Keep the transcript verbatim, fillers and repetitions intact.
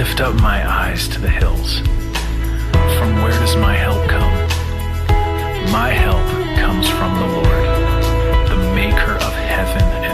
lift up my eyes to the hills. From where does my help come? My help comes from the Lord, the maker of heaven and